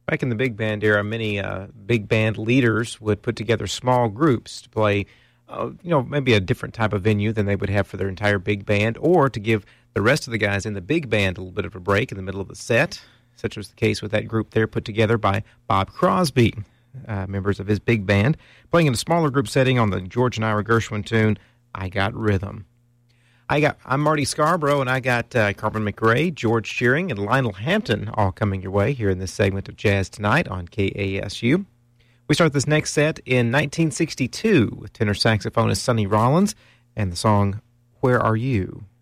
Back in the big band era, many big band leaders would put together small groups to play, maybe a different type of venue than they would have for their entire big band, or to give the rest of the guys in the big band a little bit of a break in the middle of the set. Such was the case with that group there put together by Bob Crosby, members of his big band, playing in a smaller group setting on the George and Ira Gershwin tune, I Got Rhythm. I'm Marty Scarborough, and I got Carmen McRae, George Shearing, and Lionel Hampton all coming your way here in this segment of Jazz Tonight on KASU. We start this next set in 1962 with tenor saxophonist Sonny Rollins and the song, Where Are You?